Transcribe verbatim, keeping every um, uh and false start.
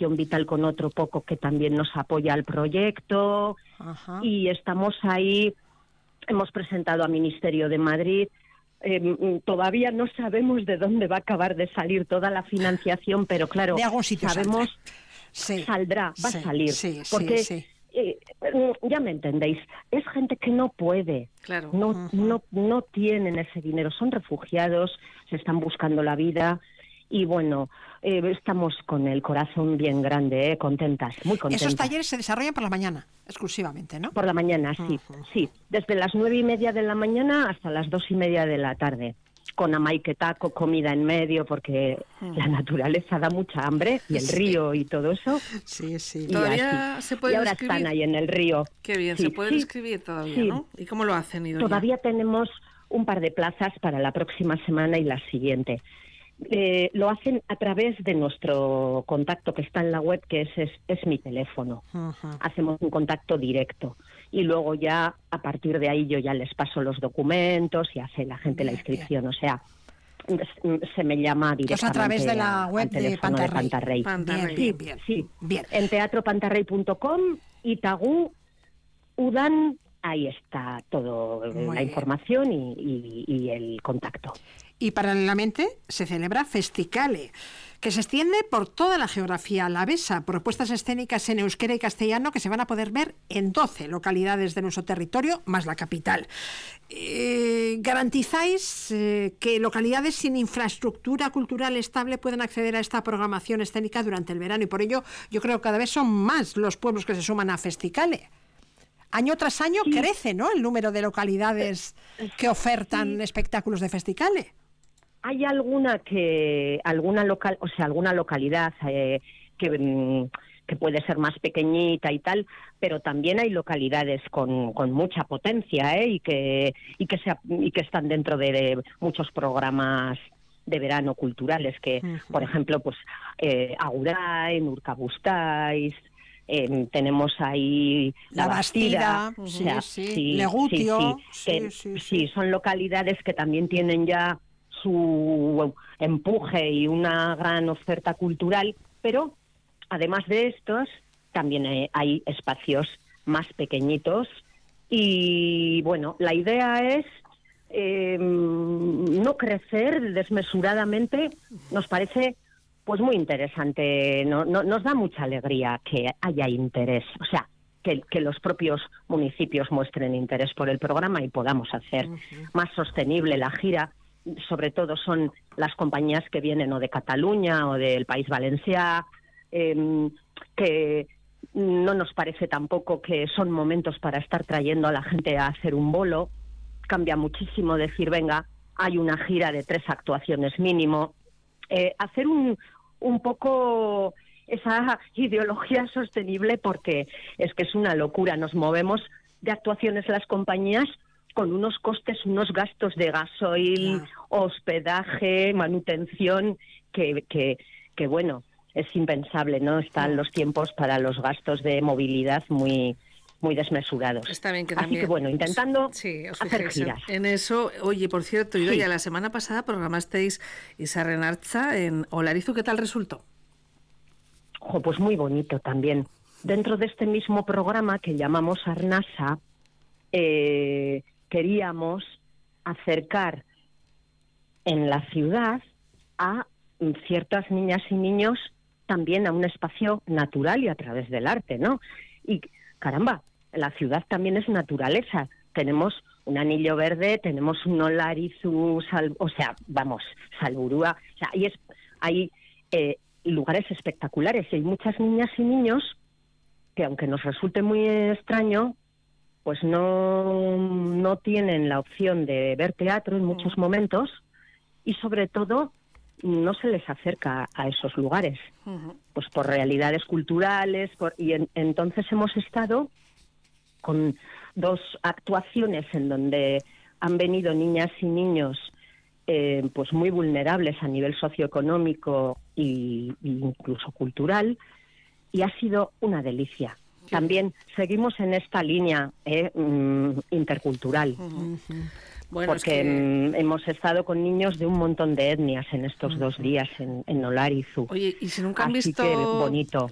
Fundación Vital con Otro Poco, que también nos apoya al proyecto. Ajá. Y estamos ahí, hemos presentado a Ministerio de Madrid. Eh, todavía no sabemos de dónde va a acabar de salir toda la financiación, pero claro, de algún sitio sabemos sí. saldrá, va sí, a salir, sí, porque sí, sí. Eh, ya me entendéis, es gente que no puede, claro. no, uh-huh. no, no tienen ese dinero, son refugiados, se están buscando la vida. Y bueno, eh, estamos con el corazón bien grande, eh, contentas, muy contentas. Esos talleres se desarrollan por la mañana, exclusivamente, ¿no? Por la mañana, sí, uh-huh. sí. Desde las nueve y media de la mañana hasta las dos y media de la tarde. Con amaiketako, comida en medio, porque uh-huh. la naturaleza da mucha hambre, y el sí. río y todo eso. Sí, sí. Y todavía así. se puede Y ahora escribir. Están ahí en el río. Qué bien, sí, se puede sí, escribir todavía, sí. ¿no? ¿Y cómo lo hacen, Idoia? Todavía tenemos un par de plazas para la próxima semana y la siguiente. Eh, lo hacen a través de nuestro contacto que está en la web, que es, es, es mi teléfono. Uh-huh. Hacemos un contacto directo. Y luego ya, a partir de ahí, yo ya les paso los documentos y hace la gente bien, la inscripción. Bien. O sea, se me llama directamente. Pues a través de la web de Pantarrey. de Pantarrey. Pantarrey. Sí, bien, sí. bien. En teatro pantarrey punto com, Itagú, Udan, ahí está todo, muy la bien. información y, y, y el contacto. Y paralelamente se celebra Festicale, que se extiende por toda la geografía alavesa, propuestas escénicas en euskera y castellano que se van a poder ver en doce localidades de nuestro territorio, más la capital. Eh, ¿Garantizáis eh, que localidades sin infraestructura cultural estable pueden acceder a esta programación escénica durante el verano? Y por ello yo creo que cada vez son más los pueblos que se suman a Festicale. Año tras año sí. crece, ¿no?, el número de localidades que ofertan sí. espectáculos de Festicale. Hay alguna que, alguna local, o sea, alguna localidad eh, que, que puede ser más pequeñita y tal, pero también hay localidades con, con mucha potencia, ¿eh? y que y que se, y que están dentro de, de muchos programas de verano culturales, que, uh-huh. por ejemplo, pues eh, Agurain, Urkabustaiz. Eh, tenemos ahí La, la Bastida, Bastida sí, o sea, sí, sí, Legutio, sí, sí, sí, sí, sí, sí, son localidades que también tienen ya su empuje y una gran oferta cultural, pero además de estos también hay, hay espacios más pequeñitos y bueno, la idea es eh, no crecer desmesuradamente. Nos parece pues muy interesante, no, no, nos da mucha alegría que haya interés, o sea, que, que los propios municipios muestren interés por el programa y podamos hacer uh-huh. más sostenible la gira. Sobre todo son las compañías que vienen o de Cataluña o del País Valencià, eh, que no nos parece tampoco que son momentos para estar trayendo a la gente a hacer un bolo. Cambia muchísimo decir, venga, hay una gira de tres actuaciones mínimo. Eh, hacer un, un poco esa ideología sostenible, porque es que es una locura. Nos movemos de actuaciones las compañías con unos costes, unos gastos de gasoil, yeah. hospedaje, manutención, que, que, que bueno, es impensable, ¿no? Están yeah. los tiempos para los gastos de movilidad muy muy desmesurados. Está bien que Así también, que bueno, intentando sí, os hacer giras. En eso, oye, por cierto, Idoia, sí. la semana pasada programasteis Izarrenartza en Olarizu, ¿qué tal resultó? Ojo, pues muy bonito también. Dentro de este mismo programa que llamamos Arnasa, eh, queríamos acercar en la ciudad a ciertas niñas y niños también a un espacio natural y a través del arte, ¿no? Y caramba, la ciudad también es naturaleza. Tenemos un anillo verde, tenemos un Olarizu, sal, o sea, vamos, Salburua, o sea, hay, es, hay eh, lugares espectaculares y hay muchas niñas y niños que, aunque nos resulte muy extraño, pues no, no tienen la opción de ver teatro en muchos momentos y sobre todo no se les acerca a esos lugares, uh-huh. pues por realidades culturales, por, y en, entonces hemos estado con dos actuaciones en donde han venido niñas y niños eh, pues muy vulnerables a nivel socioeconómico y, y incluso cultural, y ha sido una delicia. También seguimos en esta línea eh, mm, intercultural, uh-huh. bueno, porque es que... hemos estado con niños de un montón de etnias en estos uh-huh. dos días en, en Olarizu. Oye, y si nunca han Así visto que bonito.